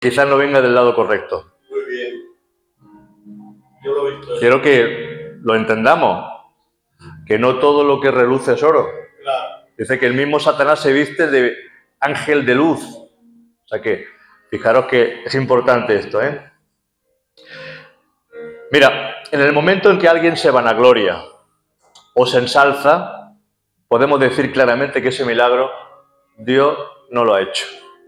quizás no venga del lado correcto. Muy bien. Yo lo he visto. Quiero que lo entendamos, que no todo lo que reluce es oro. Claro. Dice que el mismo Satanás se viste de ángel de luz. O sea que, fijaros que es importante esto, ¿eh? Mira, en el momento en que alguien se vanagloria o se ensalza, podemos decir claramente que ese milagro Dios no lo ha hecho.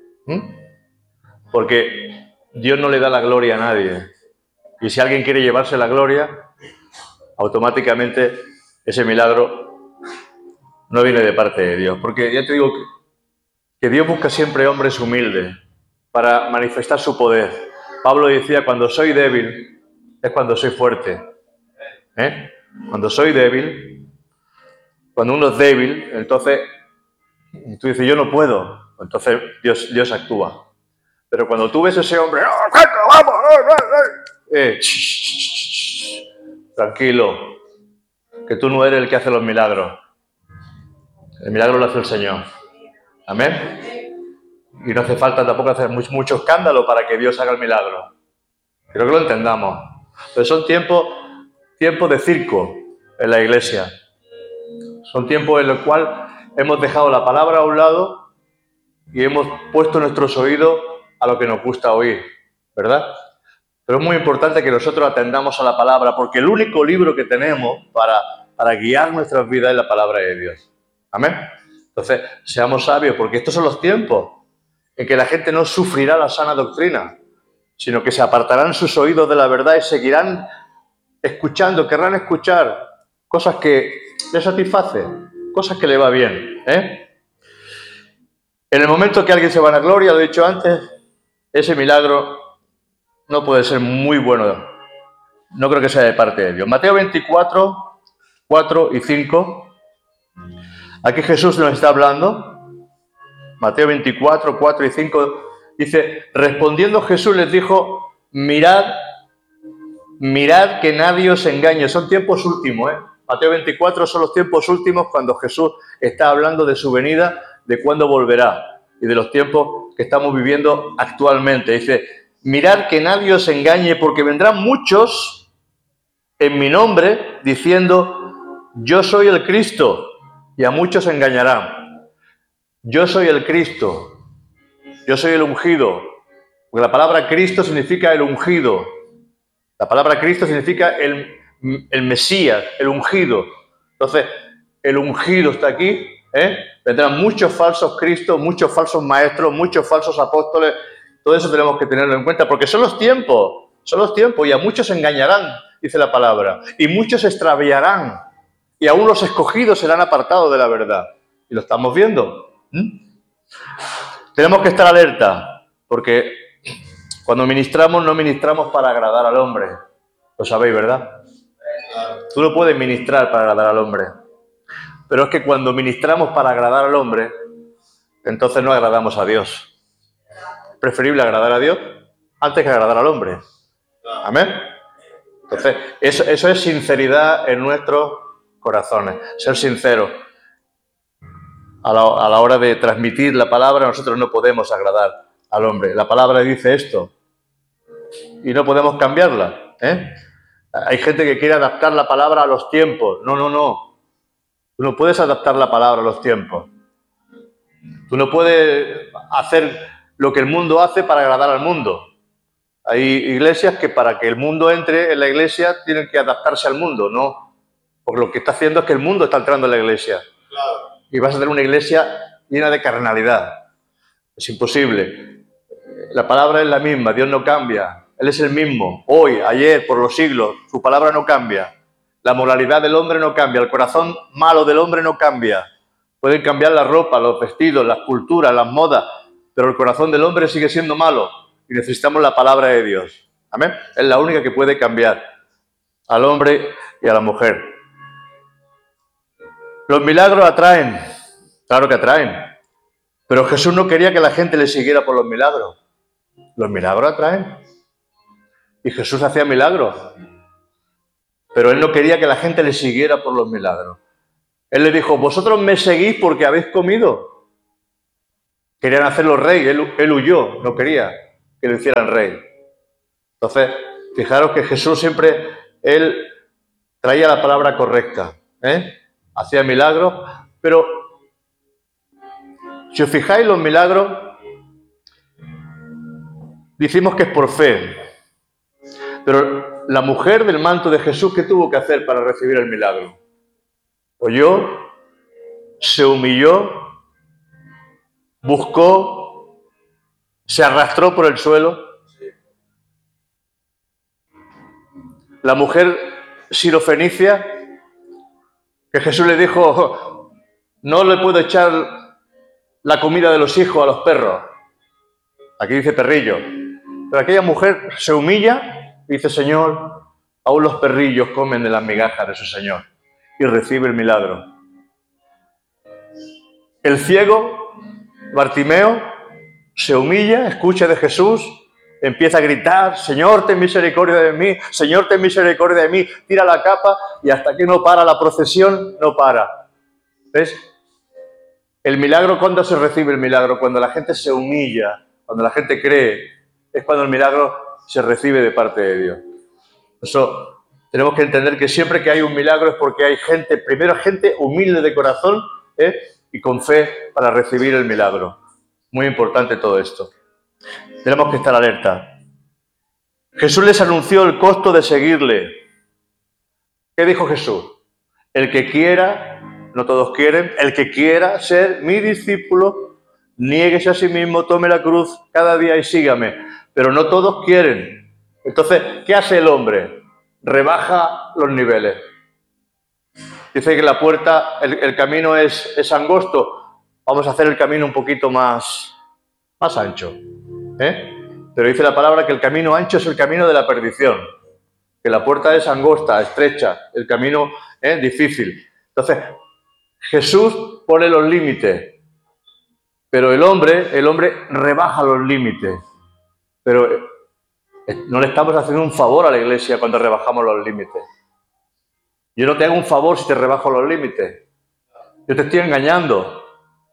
Porque Dios no le da la gloria a nadie. Y si alguien quiere llevarse la gloria, automáticamente ese milagro no viene de parte de Dios. Porque ya te digo que Dios busca siempre hombres humildes para manifestar su poder. Pablo decía, cuando soy débil es cuando soy fuerte. Cuando soy débil, cuando uno es débil, entonces tú dices, yo no puedo. Entonces Dios actúa. Pero cuando tú ves a ese hombre, ¡vamos! Tranquilo, que tú no eres el que hace los milagros. El milagro lo hace el Señor. Amén. Y no hace falta tampoco hacer mucho escándalo para que Dios haga el milagro. Creo que lo entendamos. Pero son tiempos de circo en la iglesia. Son tiempos en los cuales hemos dejado la palabra a un lado y hemos puesto nuestros oídos a lo que nos gusta oír, ¿verdad? Pero es muy importante que nosotros atendamos a la palabra, porque el único libro que tenemos para guiar nuestras vidas es la palabra de Dios. Amén. Entonces, seamos sabios, porque estos son los tiempos en que la gente no sufrirá la sana doctrina, sino que se apartarán sus oídos de la verdad y seguirán escuchando, querrán escuchar cosas que les satisfacen, cosas que le va bien. En el momento que alguien se vanagloria, lo he dicho antes, ese milagro no puede ser muy bueno. No creo que sea de parte de Dios. Mateo 24, 4 y 5. Aquí Jesús nos está hablando. Mateo 24, 4 y 5 dice, respondiendo Jesús les dijo, mirad que nadie os engañe. Son tiempos últimos, ¿eh? Mateo 24 son los tiempos últimos cuando Jesús está hablando de su venida, de cuándo volverá y de los tiempos que estamos viviendo actualmente. Dice, mirad que nadie os engañe porque vendrán muchos en mi nombre diciendo, yo soy el Cristo, y a muchos engañarán. Yo soy el Cristo, yo soy el ungido, porque la palabra Cristo significa el ungido. La palabra Cristo significa el Mesías, el ungido. Entonces, el ungido está aquí, vendrán muchos falsos Cristos, muchos falsos maestros, muchos falsos apóstoles. Todo eso tenemos que tenerlo en cuenta, porque son los tiempos, y a muchos engañarán, dice la palabra, y muchos se extraviarán, y aún los escogidos serán apartados de la verdad. Y lo estamos viendo. Tenemos que estar alerta, porque cuando ministramos, no ministramos para agradar al hombre. Lo sabéis, ¿verdad? Tú no puedes ministrar para agradar al hombre. Pero es que cuando ministramos para agradar al hombre, entonces no agradamos a Dios. Es preferible agradar a Dios antes que agradar al hombre. Amén. Entonces, eso es sinceridad en nuestros corazones. Ser sinceros. A la hora de transmitir la palabra, nosotros no podemos agradar al hombre. La palabra dice esto y no podemos cambiarla. Hay gente que quiere adaptar la palabra a los tiempos. No. Tú no puedes adaptar la palabra a los tiempos. Tú no puedes hacer lo que el mundo hace para agradar al mundo. Hay iglesias que para que el mundo entre en la iglesia tienen que adaptarse al mundo, ¿no? Porque lo que está haciendo es que el mundo está entrando en la iglesia. Claro. Y vas a tener una iglesia llena de carnalidad. Es imposible. La palabra es la misma, Dios no cambia. Él es el mismo, hoy, ayer, por los siglos. Su palabra no cambia. La moralidad del hombre no cambia. El corazón malo del hombre no cambia. Pueden cambiar la ropa, los vestidos, las culturas, las modas, pero el corazón del hombre sigue siendo malo y necesitamos la palabra de Dios. Amén. Es la única que puede cambiar al hombre y a la mujer. Los milagros atraen, claro que atraen, pero Jesús no quería que la gente le siguiera por los milagros. Los milagros atraen. Y Jesús hacía milagros, pero él no quería que la gente le siguiera por los milagros. Él le dijo, vosotros me seguís porque habéis comido. Querían hacerlo rey, él huyó, no quería que lo hicieran rey. Entonces, fijaros que Jesús siempre, él traía la palabra correcta, hacía milagros, pero si os fijáis, los milagros decimos que es por fe, pero la mujer del manto de Jesús, ¿qué tuvo que hacer para recibir el milagro? Oyó, se humilló, buscó, se arrastró por el suelo. La mujer sirofenicia, que Jesús le dijo, no le puedo echar la comida de los hijos a los perros. Aquí dice perrillo. Pero aquella mujer se humilla y dice, Señor, aún los perrillos comen de las migajas de su Señor. Y recibe el milagro. El ciego, Bartimeo, se humilla, escucha de Jesús, empieza a gritar, Señor, ten misericordia de mí, Señor, ten misericordia de mí, tira la capa y hasta que no para la procesión, no para. ¿Ves? El milagro, ¿cuándo se recibe el milagro? Cuando la gente se humilla, cuando la gente cree, es cuando el milagro se recibe de parte de Dios. Eso tenemos que entender que siempre que hay un milagro es porque hay gente, primero gente humilde de corazón, y con fe para recibir el milagro. Muy importante todo esto. Tenemos que estar alerta. Jesús les anunció el costo de seguirle. ¿Qué dijo Jesús? El que quiera, no todos quieren, el que quiera ser mi discípulo, niéguese a sí mismo, tome la cruz cada día y sígame. Pero no todos quieren. Entonces, ¿qué hace el hombre? Rebaja los niveles. Dice que la puerta, el camino es angosto. Vamos a hacer el camino un poquito más ancho. Pero dice la palabra que el camino ancho es el camino de la perdición. Que la puerta es angosta, estrecha, el camino es difícil. Entonces, Jesús pone los límites. Pero el hombre rebaja los límites. Pero no le estamos haciendo un favor a la iglesia cuando rebajamos los límites. Yo no te hago un favor si te rebajo los límites. Yo te estoy engañando.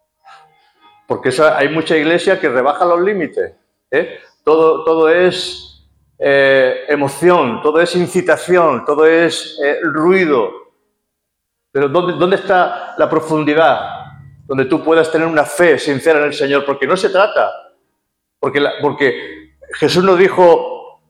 Porque hay mucha iglesia que rebaja los límites. Todo es emoción, todo es incitación, todo es ruido. Pero ¿dónde está la profundidad? Donde tú puedas tener una fe sincera en el Señor. Porque no se trata. Porque Jesús nos dijo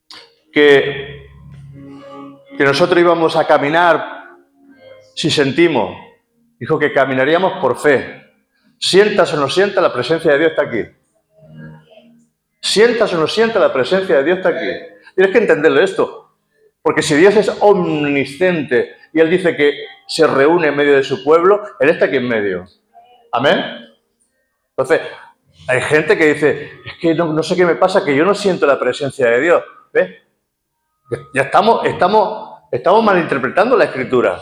que nosotros íbamos a caminar si sentimos. Dijo que caminaríamos por fe. Sientas o no sientas, la presencia de Dios está aquí. Sientas o no sientas, la presencia de Dios está aquí. Tienes que entenderlo esto. Porque si Dios es omnisciente y Él dice que se reúne en medio de su pueblo, Él está aquí en medio. Amén. Entonces, hay gente que dice, es que no sé qué me pasa, que yo no siento la presencia de Dios. ¿Ves? Ya estamos malinterpretando la Escritura.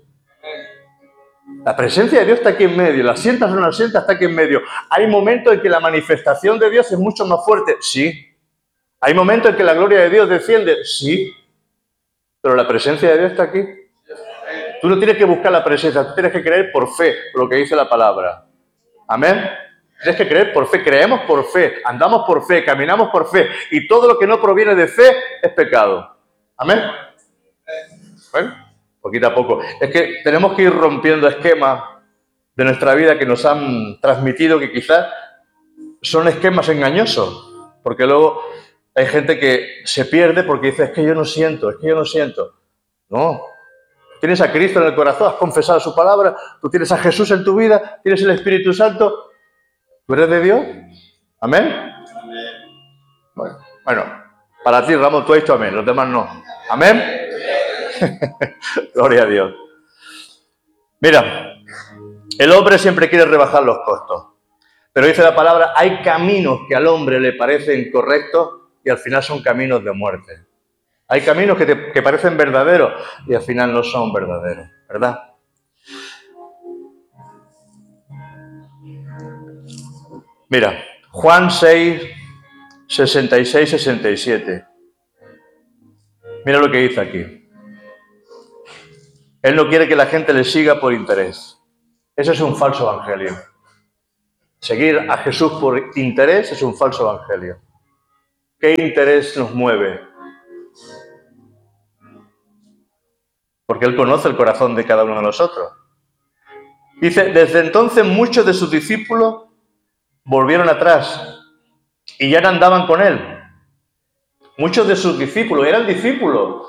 La presencia de Dios está aquí en medio. La sientas o no la sientas, está aquí en medio. Hay momentos en que la manifestación de Dios es mucho más fuerte. Sí. Hay momentos en que la gloria de Dios desciende. Sí. Pero la presencia de Dios está aquí. Tú no tienes que buscar la presencia, tú tienes que creer por fe, por lo que dice la palabra. Amén. Tienes que creer por fe. Creemos por fe, andamos por fe, caminamos por fe. Y todo lo que no proviene de fe es pecado. Amén. Bueno, poquito a poco. Es que tenemos que ir rompiendo esquemas de nuestra vida que nos han transmitido que quizás son esquemas engañosos. Porque luego hay gente que se pierde porque dice, es que yo no siento. No. Tienes a Cristo en el corazón, has confesado su palabra, tú tienes a Jesús en tu vida, tienes el Espíritu Santo. ¿Tú eres de Dios? ¿Amén? Bueno, para ti, Ramón, tú has dicho amén, los demás no. ¿Amén? Gloria a Dios. Mira, el hombre siempre quiere rebajar los costos. Pero dice la palabra, hay caminos que al hombre le parecen correctos y al final son caminos de muerte. Hay caminos que parecen verdaderos y al final no son verdaderos, ¿verdad? Mira, Juan 6, 66, 67. Mira lo que dice aquí. Él no quiere que la gente le siga por interés. Ese es un falso evangelio. Seguir a Jesús por interés es un falso evangelio. ¿Qué interés nos mueve? Porque Él conoce el corazón de cada uno de nosotros. Dice, desde entonces muchos de sus discípulos volvieron atrás y ya no andaban con Él. Muchos de sus discípulos, eran discípulos,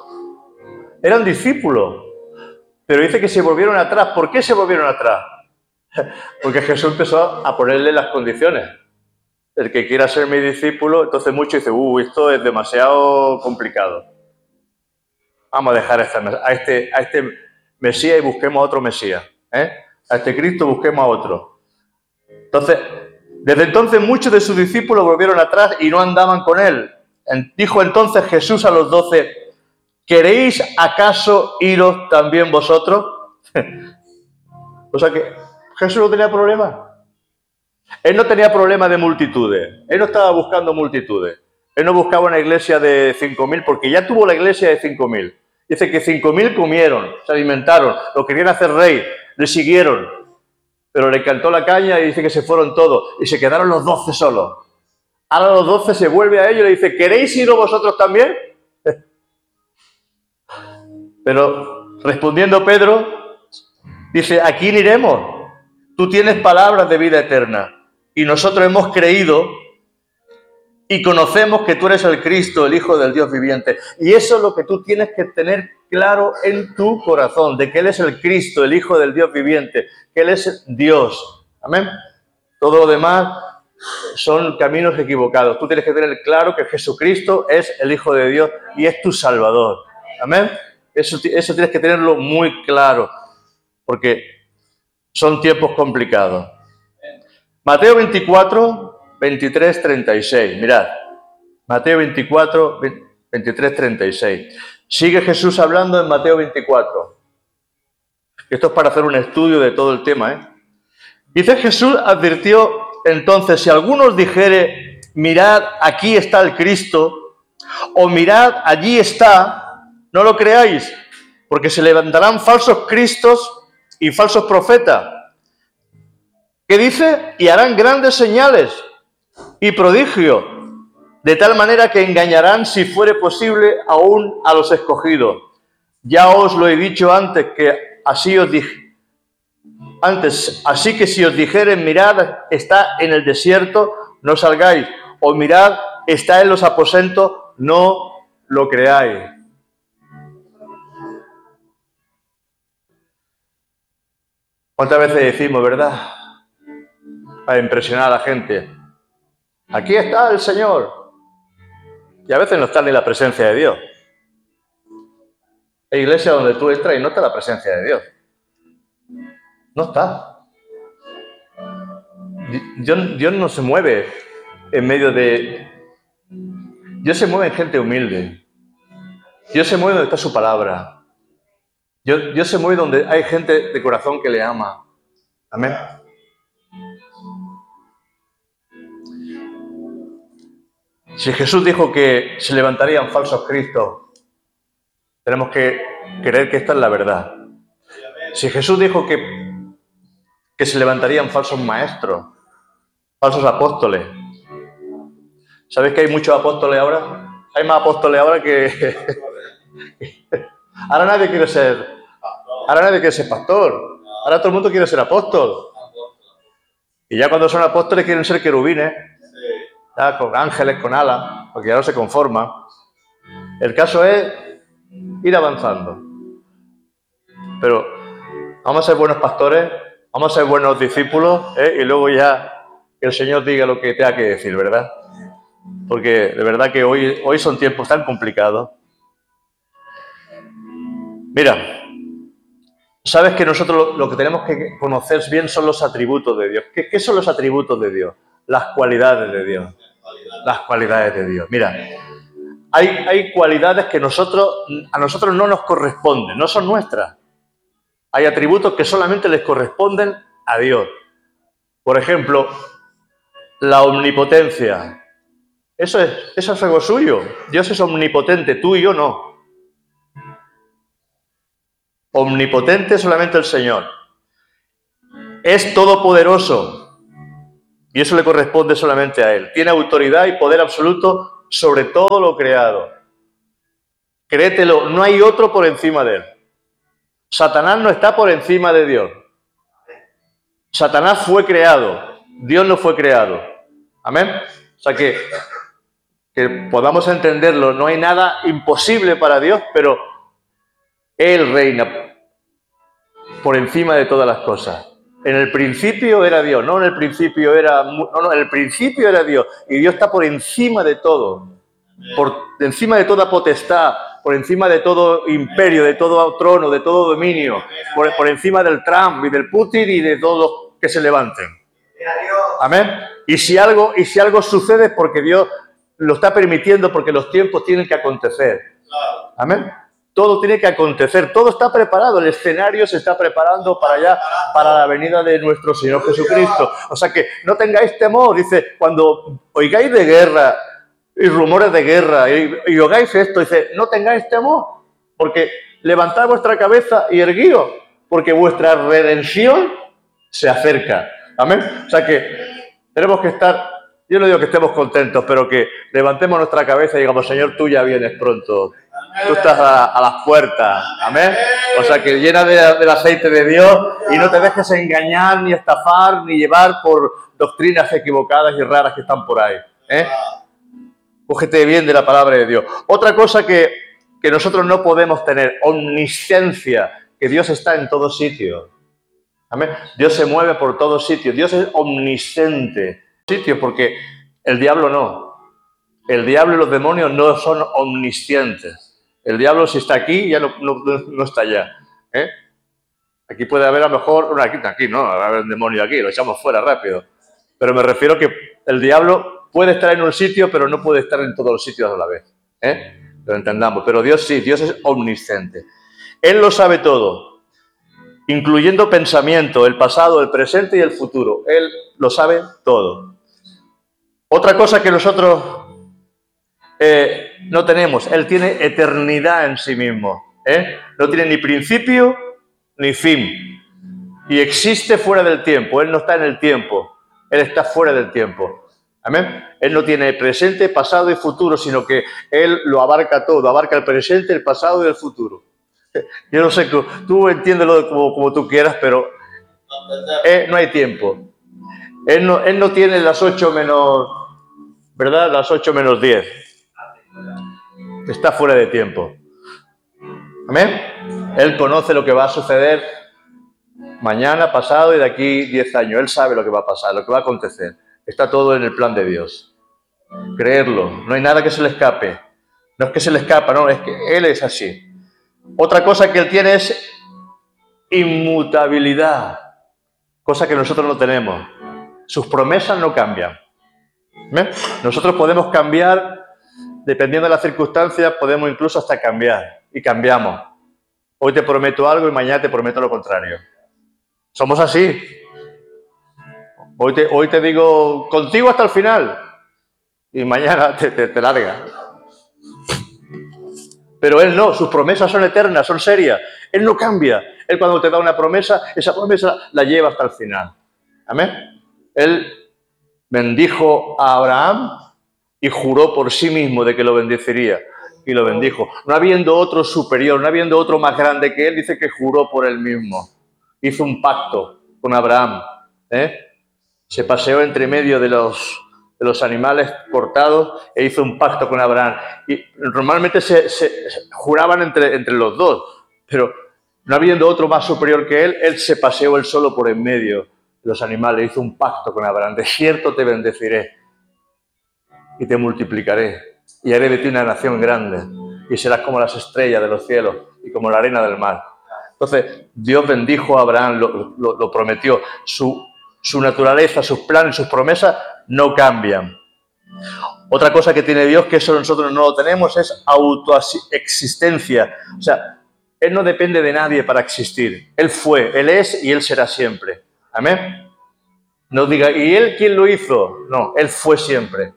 pero dice que se volvieron atrás. ¿Por qué se volvieron atrás? Porque Jesús empezó a ponerle las condiciones. El que quiera ser mi discípulo, entonces muchos dicen, esto es demasiado complicado. Vamos a dejar a este Mesías y busquemos a otro Mesías. A este Cristo busquemos a otro. Entonces, desde entonces muchos de sus discípulos volvieron atrás y no andaban con Él. Dijo entonces Jesús a los 12, ¿queréis acaso iros también vosotros? O sea que Jesús no tenía problema. Él no tenía problema de multitudes. Él no estaba buscando multitudes. Él no buscaba una iglesia de 5.000 porque ya tuvo la iglesia de 5.000. Dice que 5.000 comieron, se alimentaron, lo querían hacer rey, le siguieron. Pero le cantó la caña y dice que se fueron todos y se quedaron los 12 solos. Ahora los 12 se vuelve a ellos y le dice, ¿queréis iros vosotros también? Pero respondiendo Pedro, dice, ¿a quién iremos? Tú tienes palabras de vida eterna y nosotros hemos creído y conocemos que tú eres el Cristo, el Hijo del Dios viviente. Y eso es lo que tú tienes que tener claro en tu corazón, de que Él es el Cristo, el Hijo del Dios viviente, que Él es Dios. Amén. Todo lo demás son caminos equivocados. Tú tienes que tener claro que Jesucristo es el Hijo de Dios y es tu Salvador. Amén. Eso tienes que tenerlo muy claro, porque son tiempos complicados. Mateo 24, 23, 36. Mirad. Mateo 24, 23, 36. Sigue Jesús hablando en Mateo 24. Esto es para hacer un estudio de todo el tema, Dice, Jesús advirtió entonces, si alguno os dijere, mirad, aquí está el Cristo, o mirad, allí está, no lo creáis, porque se levantarán falsos cristos y falsos profetas. ¿Qué dice? Y harán grandes señales y prodigios, de tal manera que engañarán, si fuere posible, aún a los escogidos. Ya os lo he dicho antes, que así os dije. Así que si os dijeren, mirad, está en el desierto, no salgáis. O mirad, está en los aposentos, no lo creáis. ¿Cuántas veces decimos, verdad? Para impresionar a la gente. Aquí está el Señor. Y a veces no está ni la presencia de Dios. Hay iglesias donde tú entras y no está la presencia de Dios. No está. Dios no se mueve en medio de... Dios se mueve en gente humilde. Dios se mueve donde está su palabra. Dios se mueve donde hay gente de corazón que le ama. Amén. Si Jesús dijo que se levantarían falsos cristos, tenemos que creer que esta es la verdad. Si Jesús dijo que se levantarían falsos maestros, falsos apóstoles. ¿Sabéis que hay muchos apóstoles ahora? Hay más apóstoles ahora que... Ahora nadie quiere ser pastor. Ahora todo el mundo quiere ser apóstol. Y ya cuando son apóstoles quieren ser querubines, ya con ángeles, con alas, porque ya no se conforman. El caso es ir avanzando. Pero vamos a ser buenos pastores, vamos a ser buenos discípulos, y luego ya que el Señor diga lo que tenga que decir, ¿verdad? Porque de verdad que hoy son tiempos tan complicados. Mira, sabes que nosotros lo que tenemos que conocer bien son los atributos de Dios. ¿Qué son los atributos de Dios? Las cualidades de Dios. Las cualidades de Dios. Mira, hay cualidades que a nosotros no nos corresponden, no son nuestras. Hay atributos que solamente les corresponden a Dios. Por ejemplo, la omnipotencia. Eso es algo suyo. Dios es omnipotente, tú y yo no. Omnipotente solamente el Señor. Es todopoderoso. Y eso le corresponde solamente a Él. Tiene autoridad y poder absoluto sobre todo lo creado. Créetelo, no hay otro por encima de él. Satanás no está por encima de Dios. Satanás fue creado, Dios no fue creado. Amén. O sea que podamos entenderlo, no hay nada imposible para Dios, pero Él reina por encima de todas las cosas. En el principio era Dios, no en el principio era... No, en el principio era Dios. Y Dios está por encima de todo. Por encima de toda potestad, por encima de todo imperio, de todo trono, de todo dominio. Por encima del Trump y del Putin y de todos los que se levanten. Amén. Y si algo sucede es porque Dios lo está permitiendo, porque los tiempos tienen que acontecer. Amén. Todo tiene que acontecer, todo está preparado, el escenario se está preparando para allá, para la venida de nuestro Señor Jesucristo. O sea que no tengáis temor, dice, cuando oigáis de guerra y rumores de guerra y oigáis esto, dice, no tengáis temor, porque levantad vuestra cabeza y erguíos, porque vuestra redención se acerca. Amén. O sea que tenemos que estar, yo no digo que estemos contentos, pero que levantemos nuestra cabeza y digamos, Señor, tú ya vienes pronto. Tú estás a las puertas, amén. O sea que llena del aceite de Dios y no te dejes engañar, ni estafar, ni llevar por doctrinas equivocadas y raras que están por ahí. Cógete bien de la palabra de Dios. Otra cosa que nosotros no podemos tener, omnisciencia, que Dios está en todo sitio. Amén. Dios se mueve por todos sitios. Dios es omnisciente. Sitio porque el diablo no. El diablo y los demonios no son omniscientes. El diablo, si está aquí, ya no está allá. Aquí puede haber a lo mejor... No, aquí no, va a haber un demonio aquí, lo echamos fuera rápido. Pero me refiero que el diablo puede estar en un sitio, pero no puede estar en todos los sitios a la vez. Lo entendamos. Pero Dios sí, Dios es omnisciente. Él lo sabe todo, incluyendo pensamiento, el pasado, el presente y el futuro. Él lo sabe todo. Otra cosa que nosotros... no tenemos, Él tiene eternidad en sí mismo, no tiene ni principio ni fin y existe fuera del tiempo. Él no está en el tiempo, Él está fuera del tiempo. Amén. Él no tiene presente, pasado y futuro, sino que Él lo abarca todo, abarca el presente, el pasado y el futuro. Yo no sé, tú entiéndelo como tú quieras, pero no hay tiempo. Él no tiene las 8 menos, ¿verdad? Las 8 menos 10. Está fuera de tiempo. Amén. Él conoce lo que va a suceder mañana, pasado y de aquí 10 años. Él sabe lo que va a pasar, lo que va a acontecer. Está todo en el plan de Dios. Creerlo. No hay nada que se le escape. No es que se le escapa, no, es que Él es así. Otra cosa que Él tiene es inmutabilidad. Cosa que nosotros no tenemos. Sus promesas no cambian. ¿Amén? Nosotros podemos cambiar. Dependiendo de las circunstancias, podemos incluso hasta cambiar. Y cambiamos. Hoy te prometo algo y mañana te prometo lo contrario. Somos así. Hoy te digo, contigo hasta el final. Y mañana te larga. Pero Él no, sus promesas son eternas, son serias. Él no cambia. Él cuando te da una promesa, esa promesa la lleva hasta el final. Amén. Él bendijo a Abraham y juró por sí mismo de que lo bendeciría. Y lo bendijo. No habiendo otro superior, no habiendo otro más grande que Él, dice que juró por Él mismo. Hizo un pacto con Abraham. Se paseó entre medio de los animales cortados e hizo un pacto con Abraham. Y normalmente se juraban entre los dos, pero no habiendo otro más superior que él se paseó él solo por en medio de los animales. Hizo un pacto con Abraham. De cierto te bendeciré y te multiplicaré y haré de ti una nación grande y serás como las estrellas de los cielos y como la arena del mar. Entonces, Dios bendijo a Abraham, lo prometió. Su naturaleza, sus planes, sus promesas no cambian. Otra cosa que tiene Dios, que eso nosotros no lo tenemos, es autoexistencia. O sea, Él no depende de nadie para existir. Él fue, Él es y Él será siempre. Amén. No diga, ¿y Él quién lo hizo? No, Él fue siempre.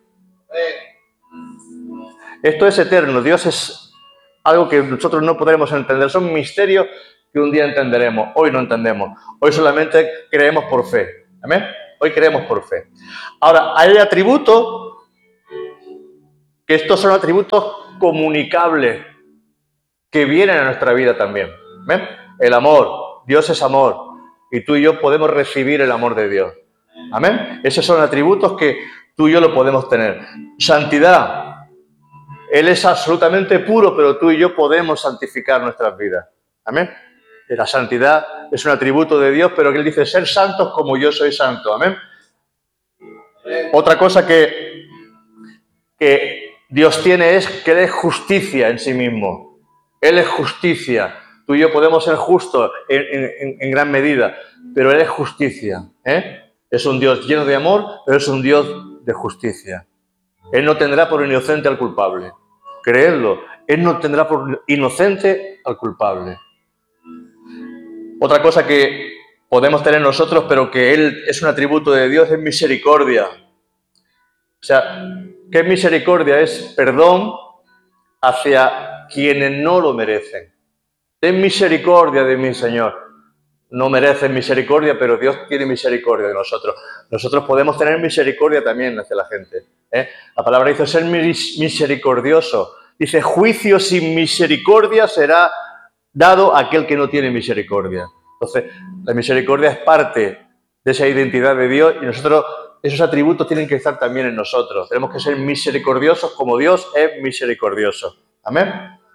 Esto es eterno. Dios es algo que nosotros no podremos entender. Son misterios que un día entenderemos. Hoy no entendemos. Hoy solamente creemos por fe. ¿Amén? Hoy creemos por fe. Ahora, hay atributos que estos son atributos comunicables que vienen a nuestra vida también. ¿Ven? El amor, Dios es amor, y tú y yo podemos recibir el amor de Dios. Amén. Esos son atributos que tú y yo lo podemos tener. Santidad. Él es absolutamente puro, pero tú y yo podemos santificar nuestras vidas. Amén. La santidad es un atributo de Dios, pero que Él dice, ser santos como yo soy santo. Amén. Otra cosa que Dios tiene es que Él es justicia en sí mismo. Él es justicia. Tú y yo podemos ser justos en gran medida, pero Él es justicia. Es un Dios lleno de amor, pero es un Dios de justicia. Él no tendrá por inocente al culpable. Creedlo. Él no tendrá por inocente al culpable. Otra cosa que podemos tener nosotros, pero que Él es un atributo de Dios, es misericordia. O sea, ¿qué es misericordia? Es perdón hacia quienes no lo merecen. Ten misericordia de mí, Señor. No merecen misericordia, pero Dios tiene misericordia de nosotros. Nosotros podemos tener misericordia también hacia la gente. La palabra dice ser misericordioso. Dice, juicio sin misericordia será dado a aquel que no tiene misericordia. Entonces, la misericordia es parte de esa identidad de Dios y nosotros, esos atributos tienen que estar también en nosotros. Tenemos que ser misericordiosos como Dios es misericordioso. Amén.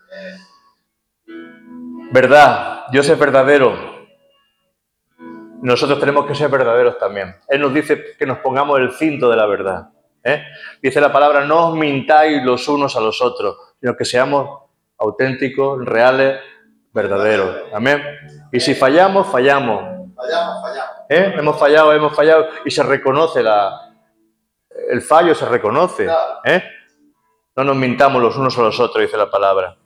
Verdad. Dios es verdadero. Nosotros tenemos que ser verdaderos también. Él nos dice que nos pongamos el cinto de la verdad. Dice la palabra, no os mintáis los unos a los otros, sino que seamos auténticos, reales, verdaderos. Amén. Y si fallamos, fallamos. Hemos fallado y se reconoce el fallo, se reconoce. No nos mintamos los unos a los otros, dice la palabra.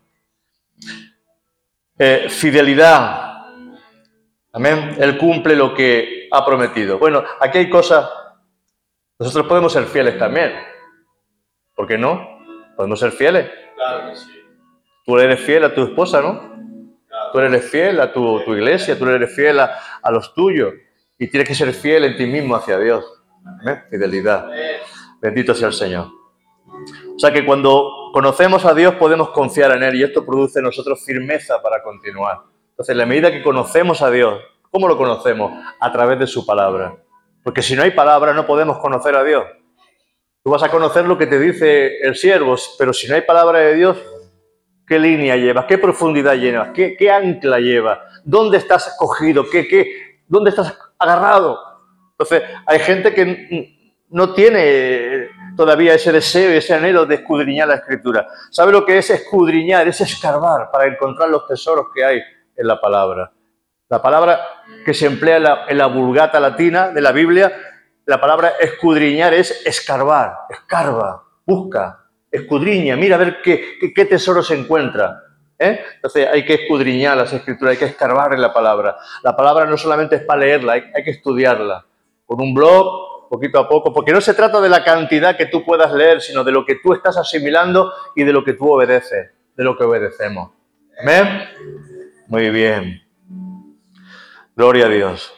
Fidelidad. Amén. Él cumple lo que ha prometido. Bueno, aquí hay cosas. Nosotros podemos ser fieles también. ¿Por qué no? Podemos ser fieles. Claro que sí. Tú eres fiel a tu esposa, ¿no? Claro. Tú eres fiel a tu iglesia, tú eres fiel a los tuyos. Y tienes que ser fiel en ti mismo hacia Dios. ¿Amén? Fidelidad. Bendito sea el Señor. O sea que cuando conocemos a Dios podemos confiar en Él y esto produce en nosotros firmeza para continuar. Entonces, en la medida que conocemos a Dios, ¿cómo lo conocemos? A través de su palabra. Porque si no hay palabra no podemos conocer a Dios. Tú vas a conocer lo que te dice el siervo, pero si no hay palabra de Dios, ¿qué línea llevas? ¿Qué profundidad llevas? ¿Qué ancla llevas? ¿Dónde estás cogido? ¿Dónde estás agarrado? Entonces, hay gente que no tiene todavía ese deseo y ese anhelo de escudriñar la Escritura. ¿Sabe lo que es escudriñar? Es escarbar para encontrar los tesoros que hay en la palabra. La palabra que se emplea en la Vulgata latina de la Biblia, la palabra escudriñar es escarbar. Escarba, busca, escudriña, mira a ver qué tesoro se encuentra. Entonces hay que escudriñar las Escrituras, hay que escarbar en la palabra. La palabra no solamente es para leerla, hay que estudiarla. Con un blog, poquito a poco, porque no se trata de la cantidad que tú puedas leer, sino de lo que tú estás asimilando y de lo que tú obedeces, de lo que obedecemos. ¿Amén? Muy bien. Gloria a Dios.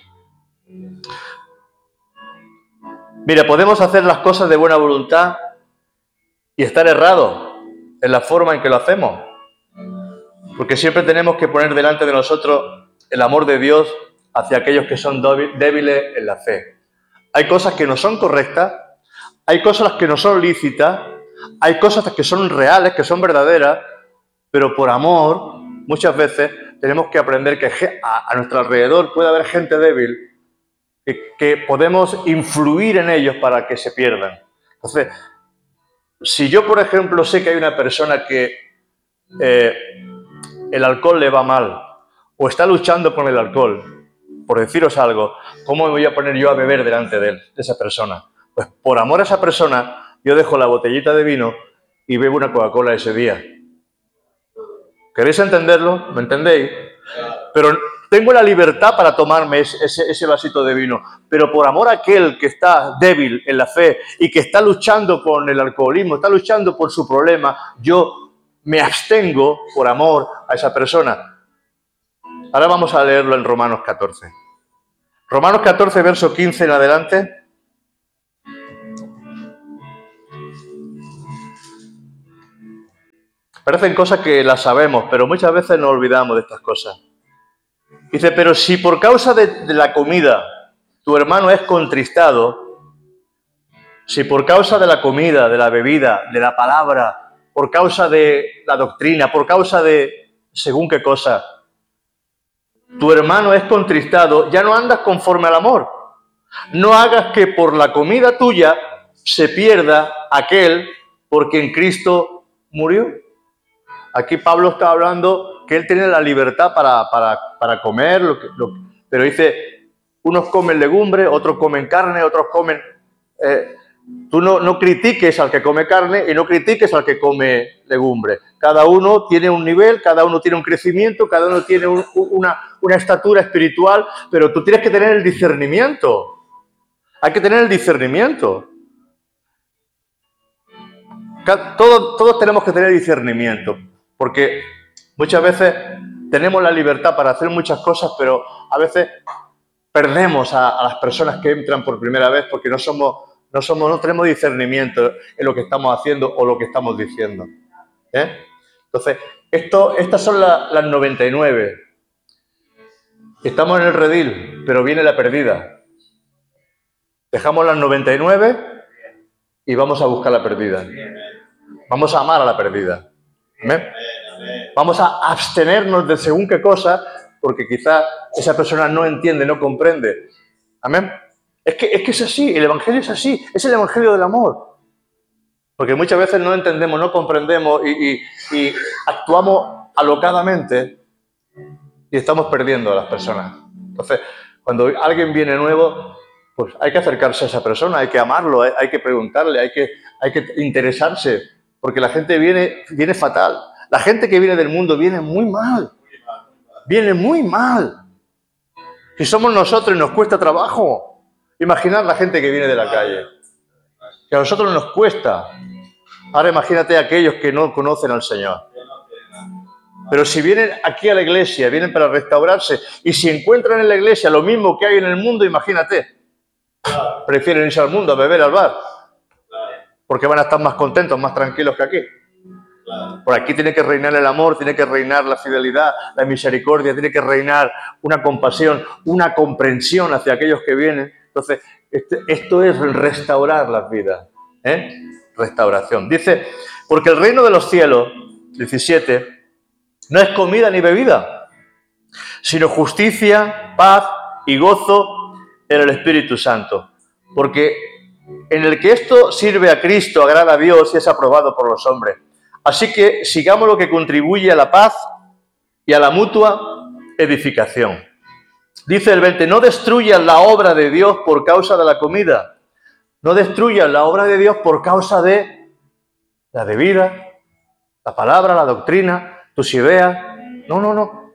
Mira, podemos hacer las cosas de buena voluntad y estar errados en la forma en que lo hacemos. Porque siempre tenemos que poner delante de nosotros el amor de Dios hacia aquellos que son débiles en la fe. Hay cosas que no son correctas, hay cosas que no son lícitas, hay cosas que son reales, que son verdaderas, pero por amor, muchas veces tenemos que aprender que a nuestro alrededor puede haber gente débil, que podemos influir en ellos para que se pierdan. Entonces, si yo, por ejemplo, sé que hay una persona que el alcohol le va mal o está luchando con el alcohol, por deciros algo, ¿cómo me voy a poner yo a beber delante de esa persona? Pues por amor a esa persona, yo dejo la botellita de vino y bebo una Coca-Cola ese día. ¿Queréis entenderlo? ¿Me entendéis? Pero tengo la libertad para tomarme ese vasito de vino. Pero por amor a aquel que está débil en la fe y que está luchando con el alcoholismo, está luchando por su problema, yo me abstengo por amor a esa persona. Ahora vamos a leerlo en Romanos 14. Romanos 14, verso 15 en adelante. Parecen cosas que las sabemos, pero muchas veces nos olvidamos de estas cosas. Dice, pero si por causa de la comida tu hermano es contristado, si por causa de la comida, de la bebida, de la palabra, por causa de la doctrina, por causa de según qué cosa, tu hermano es contristado, ya no andas conforme al amor. No hagas que por la comida tuya se pierda aquel por quien Cristo murió. Aquí Pablo está hablando que él tiene la libertad para comer, pero dice, unos comen legumbre, otros comen carne, otros comen... tú no critiques al que come carne y no critiques al que come legumbre. Cada uno tiene un nivel, cada uno tiene un crecimiento, cada uno tiene una estatura espiritual, pero tú tienes que tener el discernimiento. Hay que tener el discernimiento. Todos tenemos que tener discernimiento, porque muchas veces tenemos la libertad para hacer muchas cosas, pero a veces perdemos a las personas que entran por primera vez porque no tenemos discernimiento en lo que estamos haciendo o lo que estamos diciendo. Entonces, estas son las 99. Estamos en el redil, pero viene la perdida. Dejamos las 99 y vamos a buscar la perdida. Vamos a amar a la perdida. ¿Amén? Vamos a abstenernos de según qué cosa, porque quizá esa persona no entiende, no comprende. ¿Amén? Es que es así, el Evangelio es así, es el Evangelio del amor. Porque muchas veces no entendemos, no comprendemos y actuamos alocadamente y estamos perdiendo a las personas. Entonces, cuando alguien viene nuevo, pues hay que acercarse a esa persona, hay que amarlo, hay que preguntarle, hay que interesarse, porque la gente viene fatal. La gente que viene del mundo viene muy mal. Viene muy mal. Si somos nosotros y nos cuesta trabajo, imaginad la gente que viene de la calle. Que a nosotros nos cuesta. Ahora imagínate a aquellos que no conocen al Señor. Pero si vienen aquí a la iglesia, vienen para restaurarse, y si encuentran en la iglesia lo mismo que hay en el mundo, imagínate. Prefieren irse al mundo a beber al bar. Porque van a estar más contentos, más tranquilos que aquí. Por aquí tiene que reinar el amor, tiene que reinar la fidelidad, la misericordia, tiene que reinar una compasión, una comprensión hacia aquellos que vienen. Entonces, esto es restaurar las vidas. Restauración. Dice, porque el reino de los cielos, 17, no es comida ni bebida, sino justicia, paz y gozo en el Espíritu Santo. Porque en el que esto sirve a Cristo, agrada a Dios y es aprobado por los hombres. Así que sigamos lo que contribuye a la paz y a la mutua edificación. Dice el 20, no destruyan la obra de Dios por causa de la comida. No destruyan la obra de Dios por causa de la bebida, la palabra, la doctrina, tus ideas. No.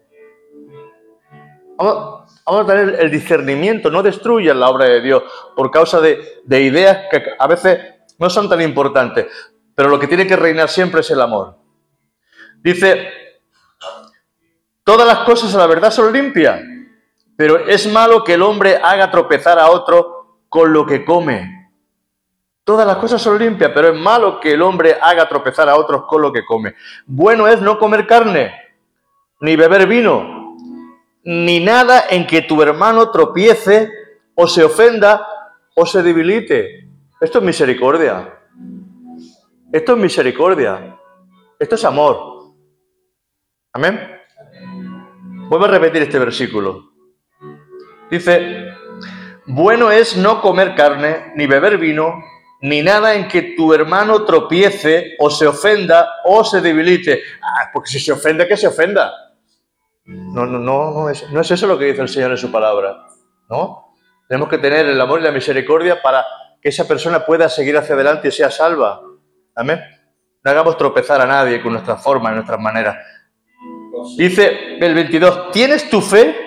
Vamos a tener el discernimiento. No destruyan la obra de Dios por causa de ideas que a veces no son tan importantes. Pero lo que tiene que reinar siempre es el amor. Dice, todas las cosas a la verdad son limpias, pero es malo que el hombre haga tropezar a otro con lo que come. Todas las cosas son limpias, pero es malo que el hombre haga tropezar a otros con lo que come. Bueno es no comer carne, ni beber vino, ni nada en que tu hermano tropiece o se ofenda o se debilite. Esto es misericordia. Esto es misericordia. Esto es amor. Amén. Vuelvo a repetir este versículo. Dice, bueno es no comer carne, ni beber vino, ni nada en que tu hermano tropiece o se ofenda o se debilite. Porque si se ofende, que se ofenda. No es eso lo que dice el Señor en su palabra. ¿No? Tenemos que tener el amor y la misericordia para que esa persona pueda seguir hacia adelante y sea salva. Amén. No hagamos tropezar a nadie con nuestras formas, nuestras maneras. Dice el 22, ¿tienes tu fe?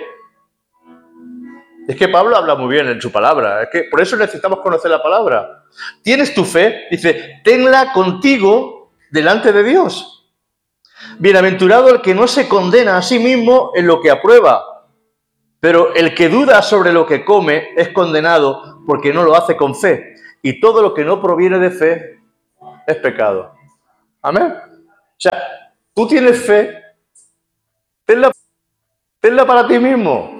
Es que Pablo habla muy bien en su palabra. Es que por eso necesitamos conocer la palabra. ¿Tienes tu fe? Dice, tenla contigo delante de Dios. Bienaventurado el que no se condena a sí mismo en lo que aprueba, pero el que duda sobre lo que come es condenado porque no lo hace con fe. Y todo lo que no proviene de fe es pecado. Amén. O sea, ¿Tú tienes fe? Tenla para ti mismo.